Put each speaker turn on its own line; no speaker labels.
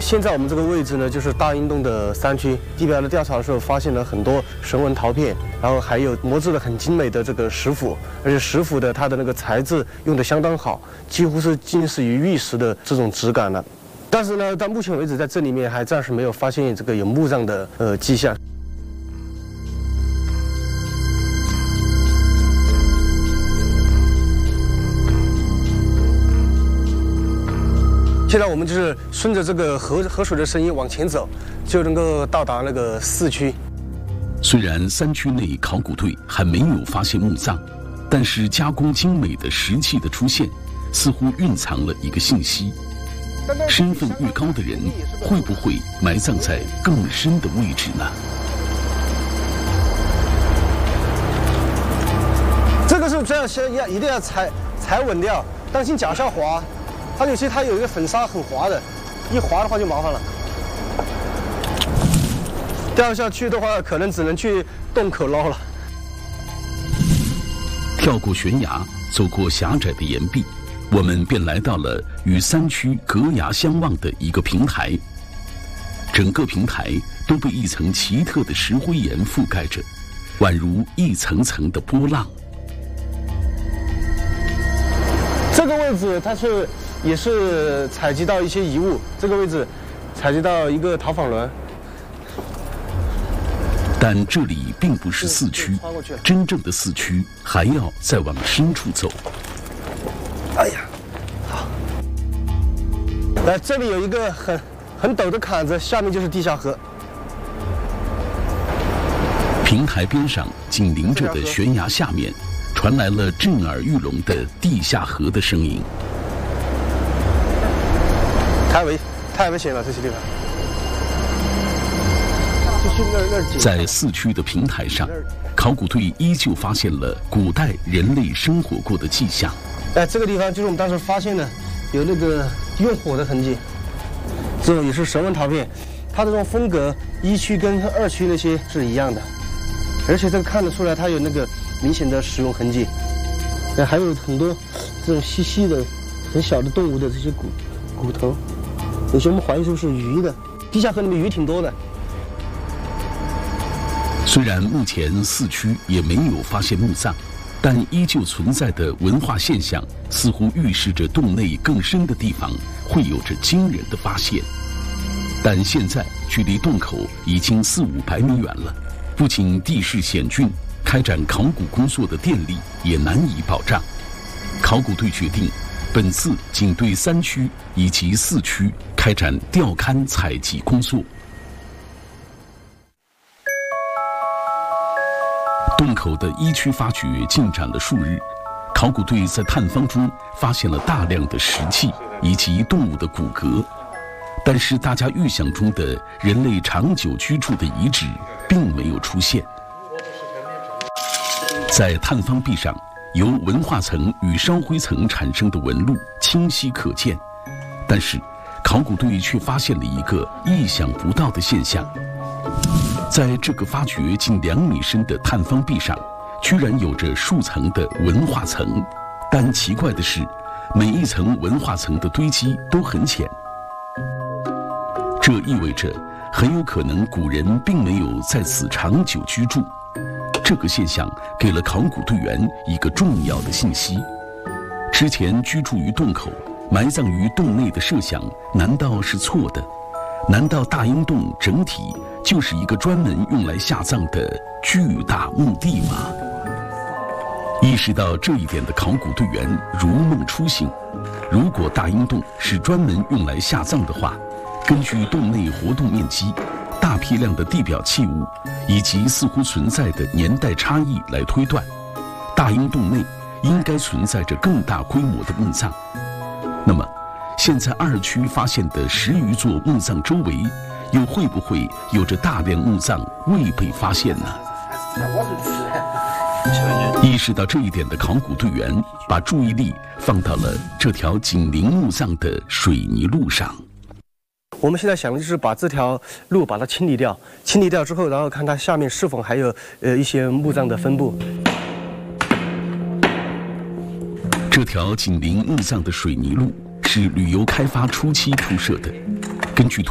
现在我们这个位置呢，就是大英洞的山区。地表的调查的时候，发现了很多绳纹陶片，然后还有磨制的很精美的这个石斧，而且石斧的它的那个材质用的相当好，几乎是近似于玉石的这种质感了。但是呢，到目前为止，在这里面还暂时没有发现这个有墓葬的迹象。 现在我们就是顺着这个河水的声音往前走，就能够到达那个4区。
虽然3区内考古队还没有发现墓葬，但是加工精美的石器的出现，似乎蕴藏了一个信息：身份越高的人，会不会埋葬在更深的位置呢？
这个时候这样先一定要踩稳掉，当心脚下滑。 它有一个粉砂很滑的，一滑的话就麻烦了。掉下去的话，可能只能去洞口捞了。
跳过悬崖，走过狭窄的岩壁，我们便来到了与3区隔崖相望的一个平台。整个平台都被一层奇特的石灰岩覆盖着，宛如一层层的波浪。
这个位置它也是采集到一些遗物，这个位置采集到一个陶坊轮。
但这里并不是4区，真正的4区还要再往深处走。
哎呀，好，来，这里有一个很陡的坎子，下面就是地下河。
平台边上紧邻着的悬崖下面，传来了震耳欲聋的地下河的声音。 太危险了，这些地方。在4区的平台上，考古队依旧发现了古代人类生活过的迹象。
哎，这个地方就是我们当时发现的，有那个用火的痕迹。这也是绳纹陶片，它的这种风格1区跟2区那些是一样的，而且这个看得出来它有那个明显的使用痕迹。还有很多这种细细的、很小的动物的这些骨头。 有些我们怀疑是不是鱼的，地下河里面鱼挺多的。
虽然目前4区也没有发现墓葬，但依旧存在的文化现象，似乎预示着洞内更深的地方会有着惊人的发现。但现在距离洞口已经400-500米远了，不仅地势险峻，开展考古工作的电力也难以保障。考古队决定，本次仅对3区以及4区开展调勘采集工作。洞口的1区发掘进展了数日，考古队在探方中发现了大量的石器以及动物的骨骼，但是大家预想中的人类长久居住的遗址并没有出现。在探方壁上，由文化层与烧灰层产生的纹路清晰可见，但是考古队却发现了一个意想不到的现象。在这个发掘近2米深的探方壁上，居然有着数层的文化层，但奇怪的是，每一层文化层的堆积都很浅。这意味着很有可能古人并没有在此长久居住。这个现象给了考古队员一个重要的信息：之前居住于洞口、埋葬于洞内的设想，难道是错的？难道大英洞整体就是一个专门用来下葬的巨大墓地吗？意识到这一点的考古队员如梦初醒。如果大英洞是专门用来下葬的话，根据洞内活动面积、大批量的地表器物以及似乎存在的年代差异来推断，大英洞内应该存在着更大规模的墓葬。那么，现在2区发现的10余座墓葬周围，又会不会有着大量墓葬未被发现呢？意识到这一点的考古队员，把注意力放到了这条紧邻墓葬的水泥路上。
我们现在想的就是把这条路把它清理掉，清理掉之后，然后看它下面是否还有一些墓葬的分布。
这条紧邻墓葬的水泥路是旅游开发初期铺设的，根据